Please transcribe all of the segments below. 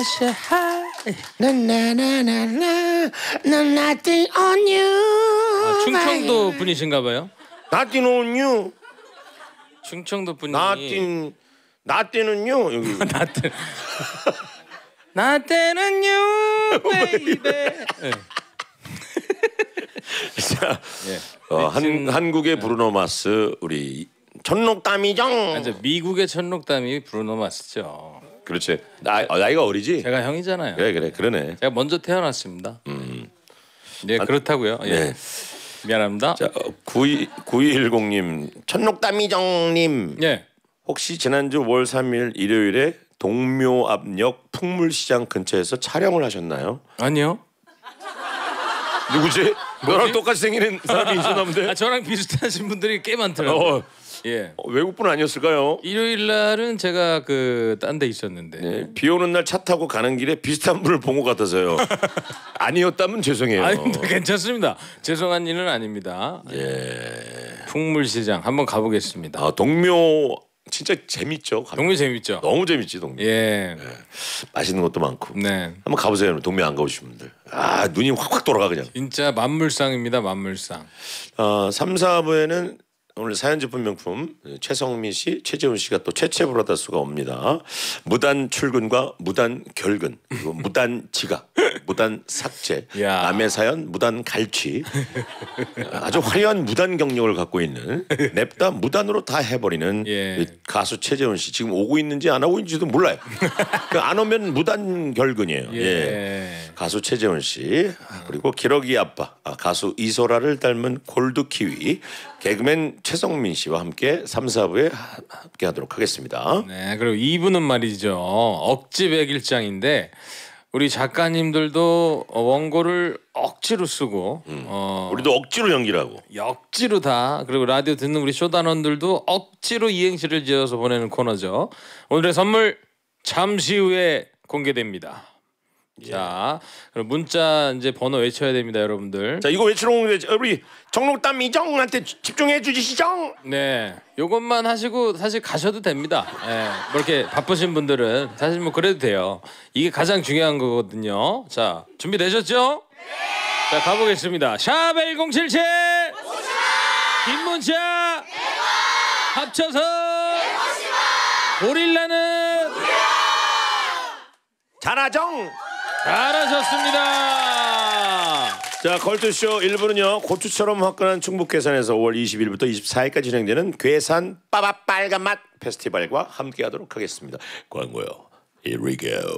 say hi. 나나나나나 nothing on you. 충청도 분이신가봐요. Nothing on you. 충청도 분이. 나때는요 여기. 나때는요, 베이베. 네. 자, 한국의 브루노 마스 우리 천록담이정. 이제 미국의 천록담이 브루노 마스죠. 그렇지. 나이가 어리지? 제가 형이잖아요. 그러네. 제가 먼저 태어났습니다. 네, 그렇다고요. 예. 네. 미안합니다. 자, 9210님, 천록담이정님. 예. 혹시 지난주 월 3일 일요일에 동묘 앞역 풍물시장 근처에서 촬영을 하셨나요? 아니요. 누구지? 너랑 똑같이 생기는 사람이 있었나 본데. 저랑 비슷하신 분들이 꽤 많더라고요. 예. 외국분 아니었을까요? 일요일 날은 제가 딴 데 있었는데. 네, 비 오는 날 차 타고 가는 길에 비슷한 분을 본 것 같아서요. 아니었다면 죄송해요. 아닙니다. 괜찮습니다. 죄송한 일은 아닙니다. 예. 풍물시장 한번 가보겠습니다. 동묘 진짜 재밌죠. 동묘 재밌죠. 너무 재밌지 동묘. 예. 네. 맛있는 것도 많고. 네. 한번 가보세요. 동묘 안 가보신 분들. 눈이 확확 돌아가 그냥. 진짜 만물상입니다. 만물상. 3, 4부에는 오늘 사연 제품 명품 최성민 씨, 최재훈 씨가 또 최채 브라더스가 옵니다. 무단 출근과 무단 결근, 그리고 무단 지각, 무단 삭제, 남의 사연 무단 갈취. 아주 화려한 무단 경력을 갖고 있는 냅다 무단으로 다 해버리는 가수 최재훈 씨 지금 오고 있는지 안 오고 있는지도 몰라요. 안 오면 무단 결근이에요. 가수 최재훈 씨 그리고 기러기 아빠 가수 이소라를 닮은 골드 키위 개그맨 최성민 씨와 함께 3, 4부에 함께 하도록 하겠습니다. 네, 그리고 2부는 말이죠. 억지 백일장인데 우리 작가님들도 원고를 억지로 쓰고 우리도 억지로 연기라고. 억지로 다. 그리고 라디오 듣는 우리 쇼단원들도 억지로 이행시를 지어서 보내는 코너죠. 오늘의 선물 잠시 후에 공개됩니다. 자, 그럼 문자 이제 번호 외쳐야 됩니다, 여러분들. 자, 이거 외치러 오는 우리 정록담 이정한테 집중해 주시죠. 네, 요것만 하시고 사실 가셔도 됩니다. 네, 뭐 이렇게 바쁘신 분들은 사실 뭐 그래도 돼요. 이게 가장 중요한 거거든요. 자, 준비되셨죠? 네. 자, 가보겠습니다. 샵 1077 긴 문자 합쳐서 고릴라는 잘하정. 잘하셨습니다. 자, 걸투쇼 1부는요 고추처럼 화끈한 충북 괴산에서 5월 20일부터 24일까지 진행되는 괴산 빠바 빨간맛 페스티벌과 함께하도록 하겠습니다. 광고요. Here we go.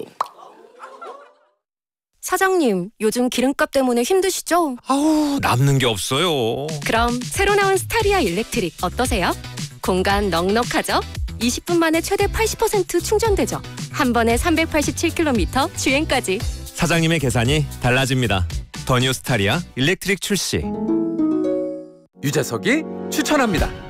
사장님, 요즘 기름값 때문에 힘드시죠? 아우, 남는 게 없어요. 그럼 새로 나온 스타리아 일렉트릭 어떠세요? 공간 넉넉하죠? 20분 만에 최대 80% 충전되죠. 한 번에 387km 주행까지. 사장님의 계산이 달라집니다. 더 뉴 스타리아 일렉트릭 출시. 유재석이 추천합니다.